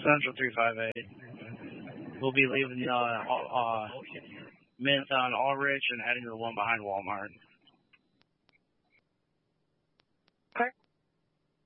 Central 358. We'll be leaving Midtown Aldrich and heading to the one behind Walmart.